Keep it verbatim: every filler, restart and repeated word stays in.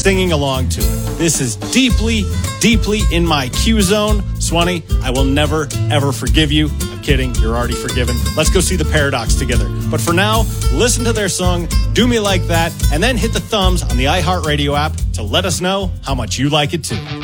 singing along to it. This is deeply, deeply in my Q zone. Swanee, I will never, ever forgive you. I'm kidding. You're already forgiven. Let's go see the Paradox together. But for now, listen to their song, Do Me Like That, and then hit the thumbs on the iHeartRadio app to let us know how much you like it too.